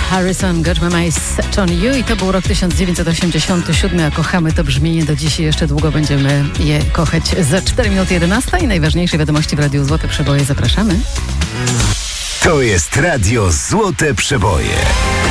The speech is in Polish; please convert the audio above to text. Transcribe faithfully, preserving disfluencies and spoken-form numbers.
Harrison, Got My Eyes Set on You i to był rok tysiąc dziewięćset osiemdziesiąty siódmy, a kochamy to brzmienie do dziś i jeszcze długo będziemy je kochać. Za cztery minuty jedenasta i najważniejsze wiadomości w Radiu Złote Przeboje. Zapraszamy. To jest Radio Złote Przeboje.